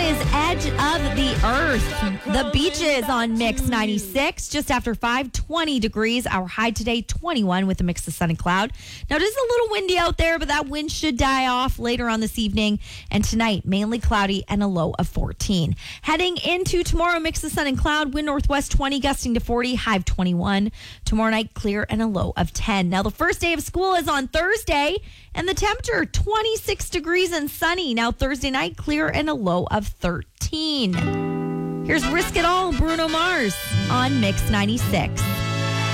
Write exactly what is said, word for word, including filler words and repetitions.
is Edge of the Earth. The Beaches on Mix ninety-six, just after five, twenty degrees. Our high today, twenty-one, with a mix of sun and cloud. Now, it is a little windy out there, but that wind should die off later on this evening. And tonight, mainly cloudy and a low of fourteen. Heading into tomorrow, mix of sun and cloud. Wind northwest twenty, gusting to forty, high of twenty-one. Tomorrow night, clear and a low of ten. Now, the first day of school is on Thursday, and the temperature, twenty-six degrees and sunny. Now, Thursday night, clear and a low of thirteen. Here's Risk It All, Bruno Mars on Mix ninety-six.